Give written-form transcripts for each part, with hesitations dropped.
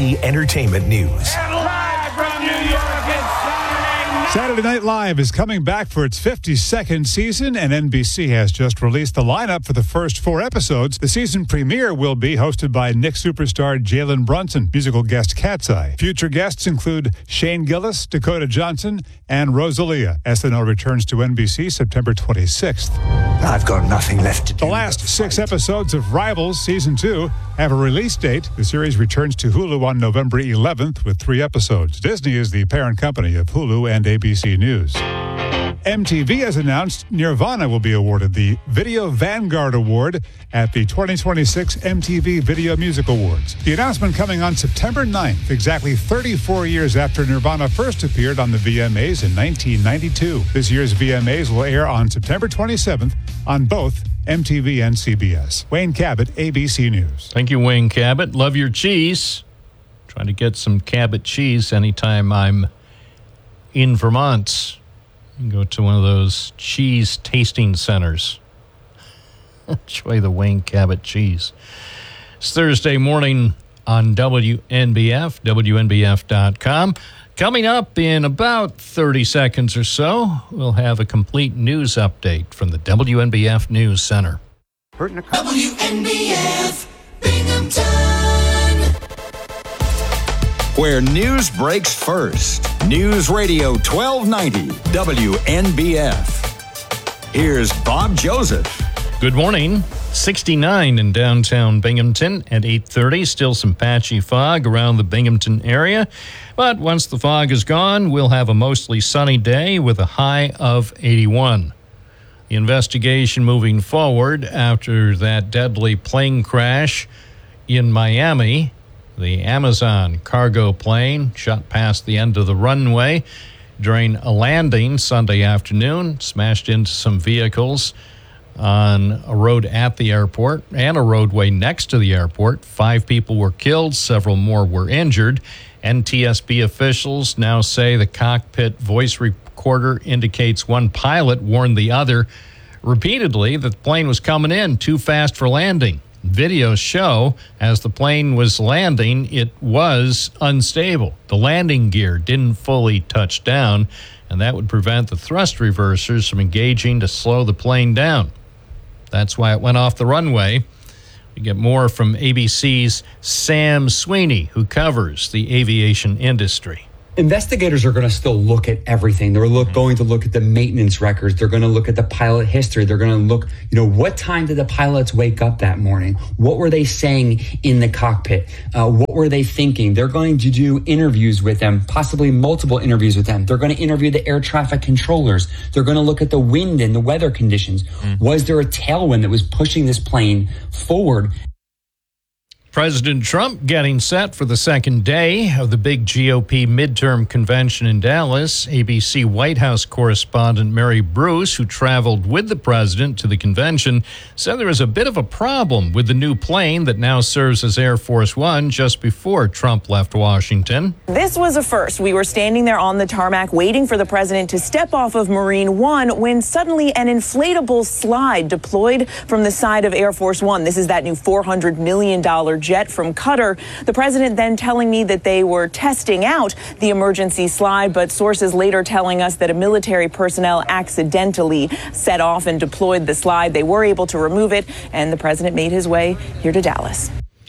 NBC Entertainment News. And live from New York, it's Saturday Night Live is coming back for its 52nd season, and NBC has just released the lineup for the first 4 episodes. The season premiere will be hosted by Nick superstar Jalen Brunson, musical guest Cat's Eye. Future guests include Shane Gillis, Dakota Johnson, and Rosalia. SNL returns to NBC September 26th. I've got nothing left to do. The last 6 episodes of Rivals Season 2 have a release date. The series returns to Hulu on November 11th with 3 episodes. Disney is the parent company of Hulu and ABC News. MTV has announced Nirvana will be awarded the Video Vanguard Award at the 2026 MTV Video Music Awards. The announcement coming on September 9th, exactly 34 years after Nirvana first appeared on the VMAs in 1992. This year's VMAs will air on September 27th on both MTV and CBS. Wayne Cabot, ABC News. Thank you, Wayne Cabot. Love your cheese. Trying to get some Cabot cheese anytime I'm in Vermont. You can go to one of those cheese tasting centers. Enjoy the Wayne Cabot cheese. It's Thursday morning on WNBF, WNBF.com. Coming up in about 30 seconds or so, we'll have a complete news update from the WNBF News Center. WNBF Binghamton. Where news breaks first. News Radio 1290 WNBF. Here's Bob Joseph. Good morning. 69 in downtown Binghamton at 8:30. Still some patchy fog around the Binghamton area. But once the fog is gone, we'll have a mostly sunny day with a high of 81. The investigation moving forward after that deadly plane crash in Miami. The Amazon cargo plane shot past the end of the runway during a landing Sunday afternoon, smashed into some vehicles on a road at the airport and a roadway next to the airport. 5 people were killed, several more were injured. NTSB officials now say the cockpit voice recorder indicates one pilot warned the other repeatedly that the plane was coming in too fast for landing. Videos show as the plane was landing, it was unstable. The landing gear didn't fully touch down, and that would prevent the thrust reversers from engaging to slow the plane down. That's why it went off the runway. We get more from ABC's Sam Sweeney, who covers the aviation industry. Investigators are going to still look at everything. They're going to look at the maintenance records. They're going to look at the pilot history. They're going to look, what time did the pilots wake up that morning? What were they saying in the cockpit? What were they thinking? They're going to do interviews with them, possibly multiple interviews with them. They're going to interview the air traffic controllers. They're going to look at the wind and the weather conditions. Was there a tailwind that was pushing this plane forward? President Trump getting set for the second day of the big GOP midterm convention in Dallas. ABC White House correspondent Mary Bruce, who traveled with the president to the convention, said there was a bit of a problem with the new plane that now serves as Air Force One just before Trump left Washington. This was a first. We were standing there on the tarmac waiting for the president to step off of Marine One when suddenly an inflatable slide deployed from the side of Air Force One. This is that new $400 million jet from Qatar. The president then telling me that they were testing out the emergency slide, but sources later telling us that a military personnel accidentally set off and deployed the slide. They were able to remove it, and the president made his way here to Dallas.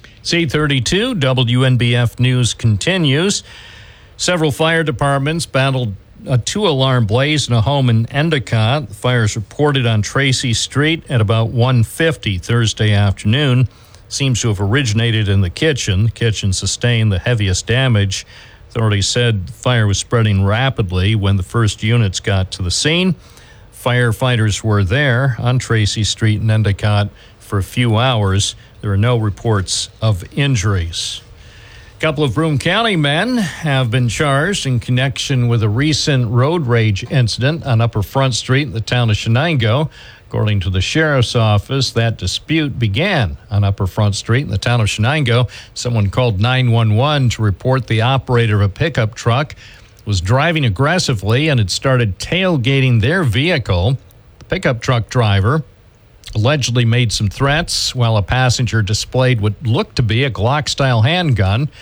C32 WNBF News continues. Several fire departments battled a 2-alarm blaze in a home in Endicott. The fire is reported on Tracy Street at about 1:50 Thursday afternoon. Seems to have originated in the kitchen. The kitchen sustained the heaviest damage. Authorities said the fire was spreading rapidly when the first units got to the scene. Firefighters were there on Tracy Street in Endicott for a few hours. There are no reports of injuries. A couple of Broome County men have been charged in connection with a recent road rage incident on Upper Front Street in the town of Shenango. According to the sheriff's office, that dispute began on Upper Front Street in the town of Shenango. Someone called 911 to report the operator of a pickup truck was driving aggressively and had started tailgating their vehicle. The pickup truck driver allegedly made some threats while a passenger displayed what looked to be a Glock-style handgun.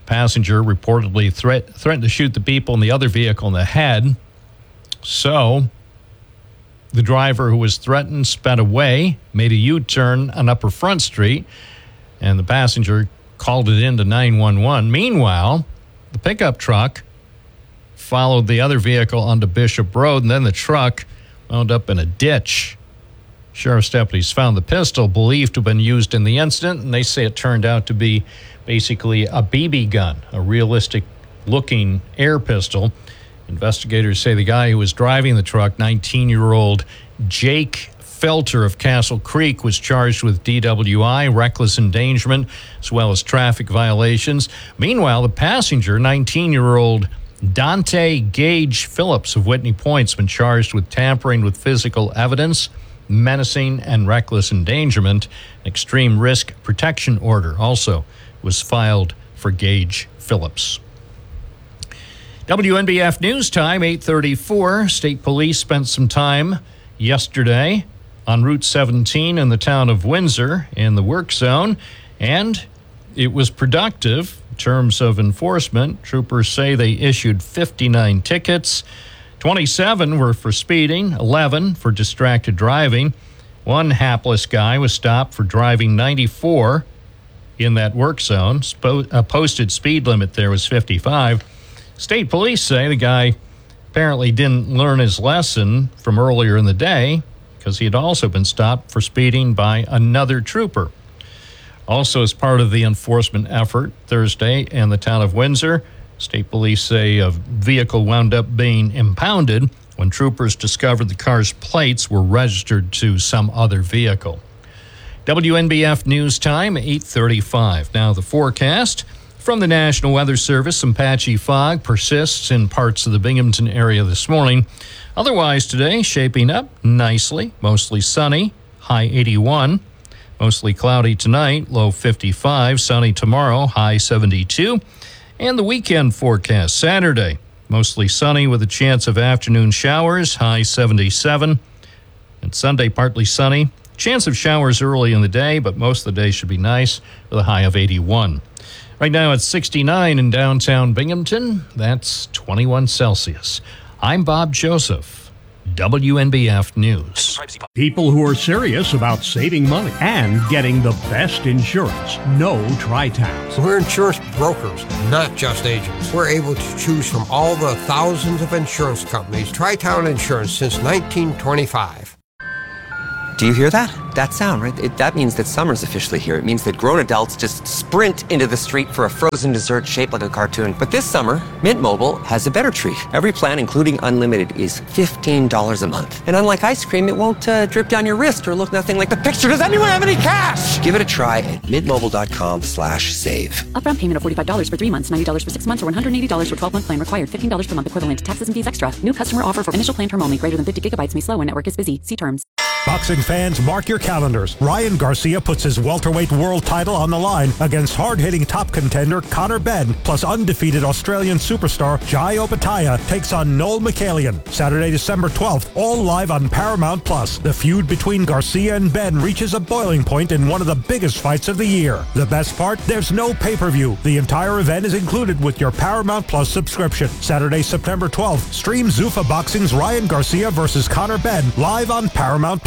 Passenger reportedly threatened to shoot the people in the other vehicle in the head. So the driver who was threatened sped away, made a U-turn on Upper Front Street, and the passenger called it into 911. Meanwhile, the pickup truck followed the other vehicle onto Bishop Road, and then the truck wound up in a ditch. Sheriff's deputies found the pistol believed to have been used in the incident, and they say it turned out to be basically a BB gun, a realistic-looking air pistol. Investigators say the guy who was driving the truck, 19-year-old Jake Felter of Castle Creek, was charged with DWI, reckless endangerment, as well as traffic violations. Meanwhile, the passenger, 19-year-old Dante Gage Phillips of Whitney Point, has been charged with tampering with physical evidence, menacing and reckless endangerment. An extreme risk protection order also was filed for Gage Phillips. WNBF News Time, 8:34. State Police spent some time yesterday on Route 17 in the town of Windsor in the work zone, and it was productive in terms of enforcement. Troopers say they issued 59 tickets. 27 were for speeding, 11 for distracted driving. One hapless guy was stopped for driving 94 in that work zone. A posted speed limit there was 55. State police say the guy apparently didn't learn his lesson from earlier in the day because he had also been stopped for speeding by another trooper. Also, as part of the enforcement effort Thursday in the town of Windsor, state police say a vehicle wound up being impounded when troopers discovered the car's plates were registered to some other vehicle. WNBF News Time, 8:35. Now the forecast. From the National Weather Service, some patchy fog persists in parts of the Binghamton area this morning. Otherwise today, shaping up nicely, mostly sunny, high 81. Mostly cloudy tonight, low 55. Sunny tomorrow, high 72. And the weekend forecast, Saturday, mostly sunny with a chance of afternoon showers, high 77. And Sunday, partly sunny. Chance of showers early in the day, but most of the day should be nice with a high of 81. Right now it's 69 in downtown Binghamton. That's 21 Celsius. I'm Bob Joseph, WNBF News. People who are serious about saving money and getting the best insurance know Tri-Towns. We're insurance brokers, not just agents. We're able to choose from all the thousands of insurance companies. Tri-Town Insurance since 1925. Do you hear that? That sound, right? That means that summer's officially here. It means that grown adults just sprint into the street for a frozen dessert shaped like a cartoon. But this summer, Mint Mobile has a better treat. Every plan, including unlimited, is $15 a month. And unlike ice cream, it won't drip down your wrist or look nothing like the picture. Does anyone have any cash? Give it a try at mintmobile.com/save. Upfront payment of $45 for 3 months, $90 for 6 months, or $180 for 12-month plan required. $15 per month equivalent. Taxes and fees extra. New customer offer for initial plan term only. Greater than 50 gigabytes may slow when network is busy. See terms. Boxing fans, mark your calendars. Ryan Garcia puts his welterweight world title on the line against hard-hitting top contender Conor Benn, plus undefeated Australian superstar Jai Opetaia takes on Noel Mikhailian. Saturday, December 12th, all live on Paramount+. The feud between Garcia and Benn reaches a boiling point in one of the biggest fights of the year. The best part? There's no pay-per-view. The entire event is included with your Paramount+ subscription. Saturday, September 12th, stream Zuffa Boxing's Ryan Garcia versus Conor Benn live on Paramount+.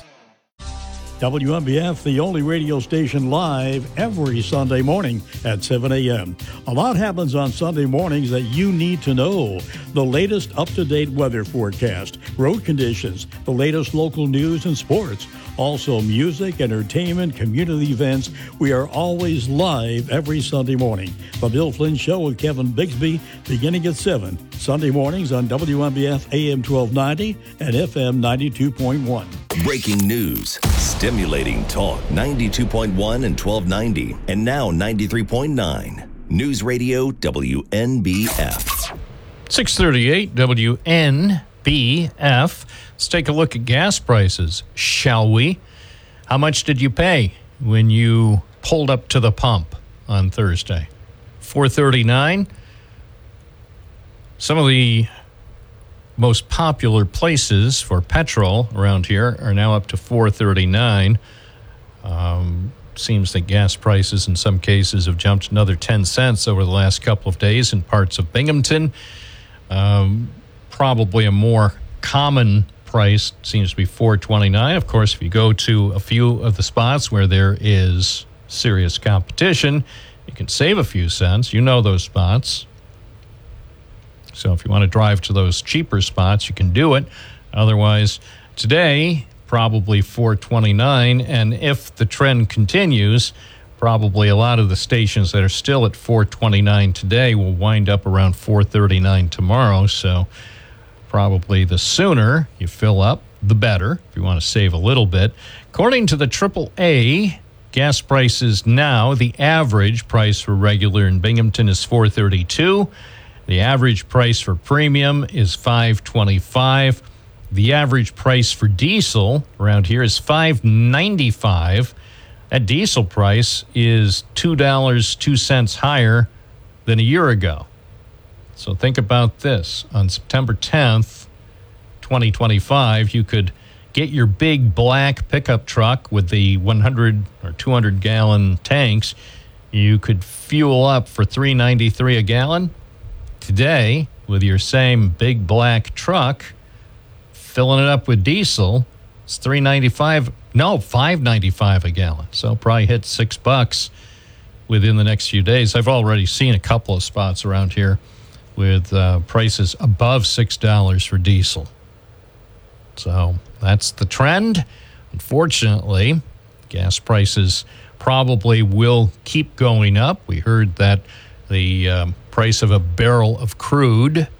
WNBF, the only radio station live every Sunday morning at 7 a.m. A lot happens on Sunday mornings that you need to know. The latest up-to-date weather forecast, road conditions, the latest local news and sports. Also music, entertainment, community events. We are always live every Sunday morning. The Bill Flynn Show with Kevin Bigsby beginning at 7. Sunday mornings on WNBF AM 1290 and FM 92.1. Breaking news, stimulating talk, 92.1 and 1290, and now 93.9. News Radio WNBF. 638 WNBF. Let's take a look at gas prices, shall we? How much did you pay when you pulled up to the pump on Thursday? $4.39. Some of the most popular places for petrol around here are now up to $4.39. seems that gas prices in some cases have jumped another 10 cents over the last couple of days in parts of Binghamton. Probably a more common price seems to be $4.29. Of course, if you go to a few of the spots where there is serious competition, you can save a few cents. You know those spots. So if you want to drive to those cheaper spots, you can do it. Otherwise, today, probably $4.29. And if the trend continues, probably a lot of the stations that are still at $4.29 today will wind up around $4.39 tomorrow. So probably the sooner you fill up, the better, if you want to save a little bit. According to the AAA, gas prices now, the average price for regular in Binghamton is $4.32. The average price for premium is $5.25. The average price for diesel around here is $5.95. That diesel price is $2.02 higher than a year ago. So think about this. On September 10th, 2025, you could get your big black pickup truck with the 100 or 200-gallon tanks. You could fuel up for $3.93 a gallon. Today, with your same big black truck, filling it up with diesel, it's $5.95 a gallon. So probably hit $6 within the next few days. I've already seen a couple of spots around here with prices above $6 for diesel. So that's the trend. Unfortunately, gas prices probably will keep going up. We heard that the price of a barrel of crude,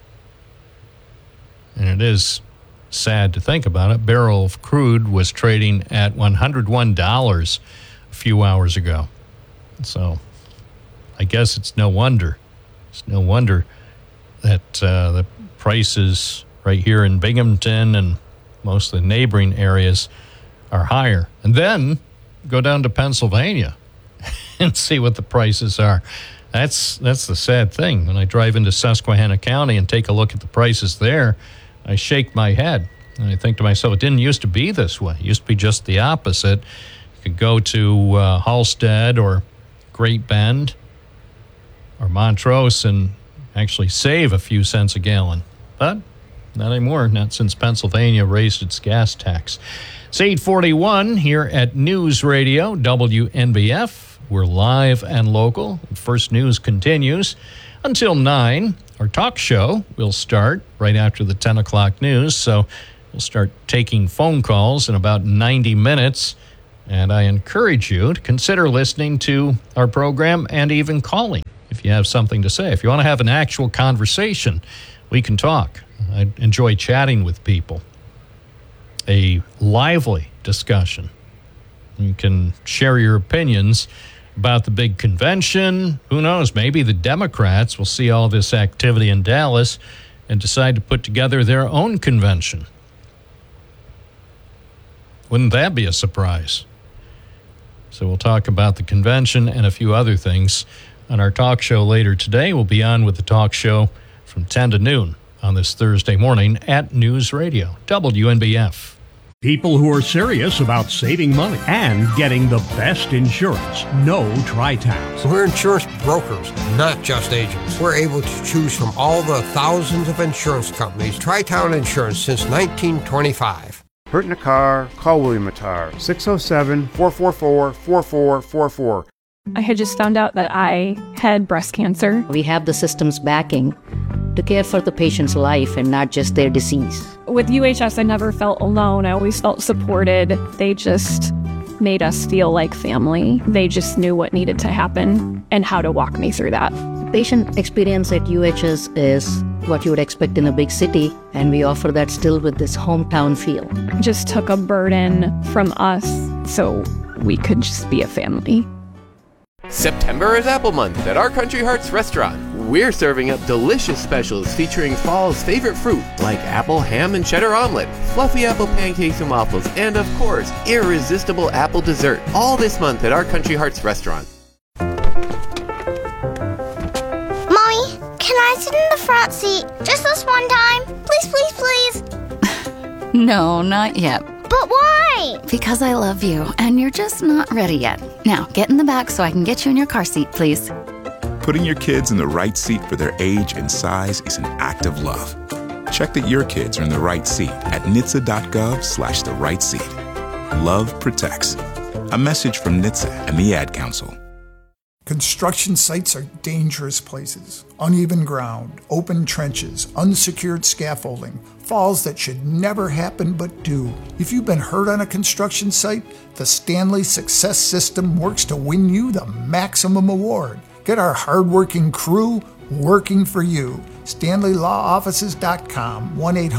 and it is sad to think about it, barrel of crude was trading at $101 a few hours ago. So I guess it's no wonder. It's no wonder that the prices right here in Binghamton and most of the neighboring areas are higher. And then go down to Pennsylvania and see what the prices are. That's the sad thing. When I drive into Susquehanna County and take a look at the prices there, I shake my head. And I think to myself, it didn't used to be this way. It used to be just the opposite. You could go to Halstead or Great Bend or Montrose and actually save a few cents a gallon. But not anymore, not since Pennsylvania raised its gas tax. It's 8:41 here at News Radio WNBF. We're live and local. First News continues until 9. Our talk show will start right after the 10 o'clock news, so we'll start taking phone calls in about 90 minutes. And I encourage you to consider listening to our program and even calling if you have something to say. If you want to have an actual conversation, we can talk. I enjoy chatting with people. A lively discussion. You can share your opinions about the big convention. Who knows? Maybe the Democrats will see all this activity in Dallas and decide to put together their own convention. Wouldn't that be a surprise? So we'll talk about the convention and a few other things on our talk show later today. We'll be on with the talk show from 10 to noon on this Thursday morning at News Radio WNBF. People who are serious about saving money and getting the best insurance know Tri-Tax. We're insurance brokers, not just agents. We're able to choose from all the thousands of insurance companies. Tri-Town Insurance since 1925. Hurt in a car? Call William Attar, 607-444-4444. I had just found out that I had breast cancer. We have the system's backing to care for the patient's life and not just their disease. With UHS, I never felt alone. I always felt supported. They just made us feel like family. They just knew what needed to happen and how to walk me through that. Patient experience at UHS is what you would expect in a big city, and we offer that still with this hometown feel. Just took a burden from us so we could just be a family. September is Apple Month at Our Country Hearts restaurant. We're serving up delicious specials featuring fall's favorite fruit like apple ham and cheddar omelet, fluffy apple pancakes and waffles, and of course, irresistible apple dessert. All this month at Our Country Hearts restaurant. Mommy, can I sit in the front seat just this one time? Please, please, please. No, not yet. But why? Because I love you, and you're just not ready yet. Now, get in the back so I can get you in your car seat, please. Putting your kids in the right seat for their age and size is an act of love. Check that your kids are in the right seat at NHTSA.gov/the right seat. Love protects. A message from NHTSA and the Ad Council. Construction sites are dangerous places. Uneven ground, open trenches, unsecured scaffolding, falls that should never happen but do. If you've been hurt on a construction site, the Stanley Success System works to win you the maximum award. Get our hardworking crew working for you. StanleyLawOffices.com,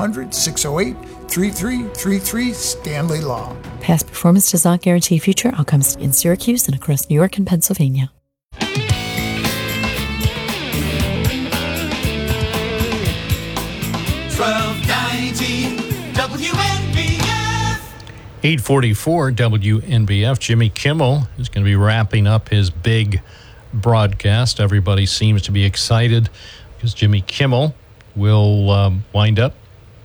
1-800-608-3333, Stanley Law. Past performance does not guarantee future outcomes in Syracuse and across New York and Pennsylvania. 1290 WNBF. 844 WNBF. Jimmy Kimmel is going to be wrapping up his big broadcast. Everybody seems to be excited because Jimmy Kimmel will wind up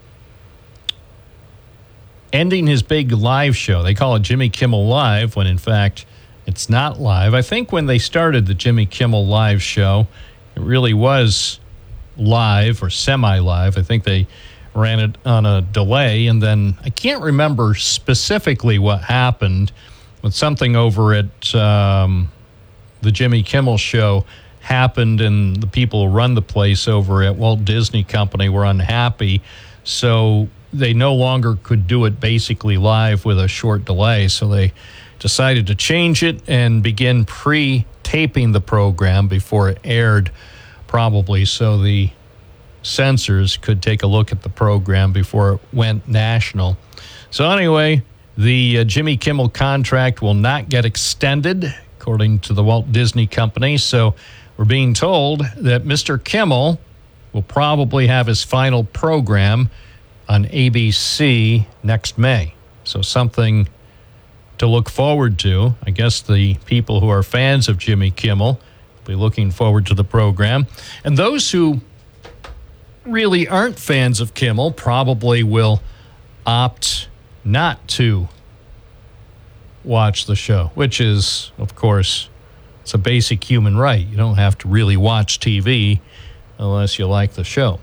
ending his big live show. They call it Jimmy Kimmel Live when in fact it's not live. I think when they started the Jimmy Kimmel Live show, it really was live or semi-live. I think they ran it on a delay, and then I can't remember specifically what happened, but something over at the Jimmy Kimmel show happened, and the people who run the place over at Walt Disney Company were unhappy, so they no longer could do it basically live with a short delay, so they decided to change it and begin pre-taping the program before it aired, probably so the censors could take a look at the program before it went national. So anyway, the Jimmy Kimmel contract will not get extended, according to the Walt Disney Company. So we're being told that Mr. Kimmel will probably have his final program on ABC next May. So something to look forward to. I guess the people who are fans of Jimmy Kimmel will be looking forward to the program. And those who really aren't fans of Kimmel probably will opt not to watch the show, which is, of course, it's a basic human right. You don't have to really watch TV unless you like the show.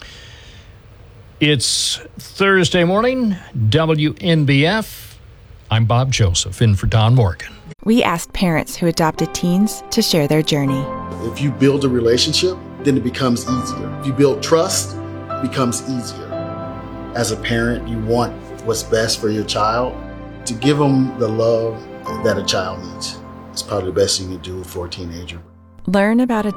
It's Thursday morning, WNBF. I'm Bob Joseph, in for Don Morgan. We asked parents who adopted teens to share their journey. If you build a relationship, then it becomes easier. If you build trust, it becomes easier. As a parent, you want what's best for your child. To give them the love that a child needs. It's probably the best thing you can do for a teenager. Learn about